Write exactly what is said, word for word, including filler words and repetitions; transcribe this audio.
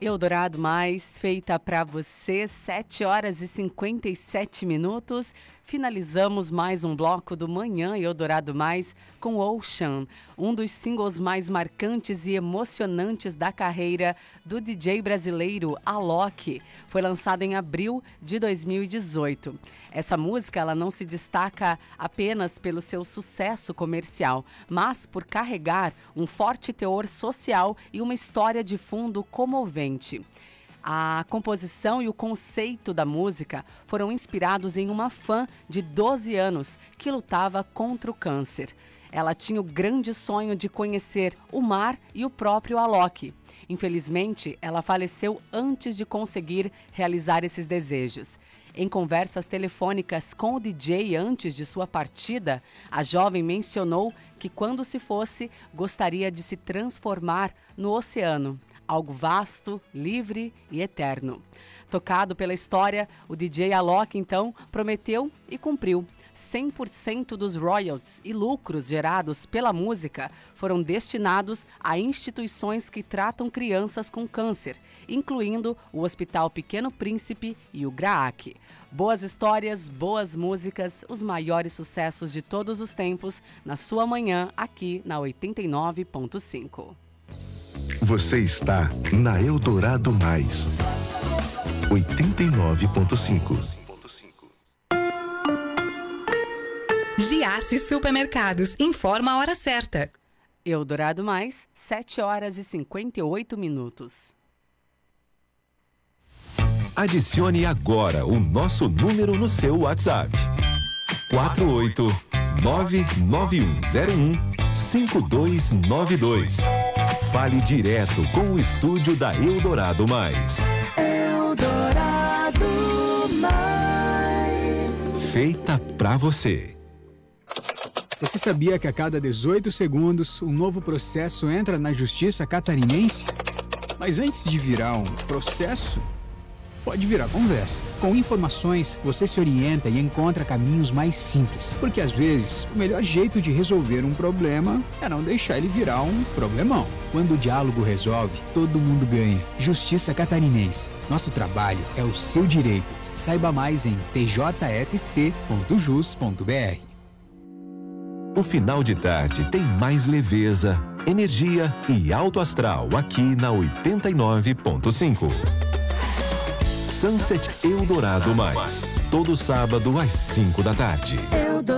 Eldorado Mais, feita para você, sete horas e cinquenta e sete minutos. Finalizamos mais um bloco do Manhã Eldorado Mais com Ocean, um dos singles mais marcantes e emocionantes da carreira do D J brasileiro Alok. Foi lançado em abril de dois mil e dezoito. Essa música ela não se destaca apenas pelo seu sucesso comercial, mas por carregar um forte teor social e uma história de fundo comovente. A composição e o conceito da música foram inspirados em uma fã de doze anos que lutava contra o câncer. Ela tinha o grande sonho de conhecer o mar e o próprio Alok. Infelizmente, ela faleceu antes de conseguir realizar esses desejos. Em conversas telefônicas com o D J antes de sua partida, a jovem mencionou que quando se fosse, gostaria de se transformar no oceano, algo vasto, livre e eterno. Tocado pela história, o D J Alok, então, prometeu e cumpriu. cem por cento dos royalties e lucros gerados pela música foram destinados a instituições que tratam crianças com câncer, incluindo o Hospital Pequeno Príncipe e o GRAAC. Boas histórias, boas músicas, os maiores sucessos de todos os tempos, na sua manhã, aqui na oitenta e nove ponto cinco. Você está na Eldorado Mais, oitenta e nove ponto cinco. Giasse Supermercados, informa a hora certa. Eldorado Mais, sete horas e cinquenta e oito minutos. Adicione agora o nosso número no seu WhatsApp. quatro oito nove nove um zero um cinco dois nove dois. Fale direto com o estúdio da Eldorado Mais. Eldorado Mais. Feita pra você. Você sabia que a cada dezoito segundos um novo processo entra na justiça catarinense? Mas antes de virar um processo, pode virar conversa. Com informações, você se orienta e encontra caminhos mais simples. Porque às vezes, o melhor jeito de resolver um problema é não deixar ele virar um problemão. Quando o diálogo resolve, todo mundo ganha. Justiça Catarinense. Nosso trabalho é o seu direito. Saiba mais em t j s c ponto jus ponto b r. O final de tarde tem mais leveza, energia e alto astral aqui na oitenta e nove ponto cinco. Sunset Eldorado Mais, todo sábado às cinco da tarde.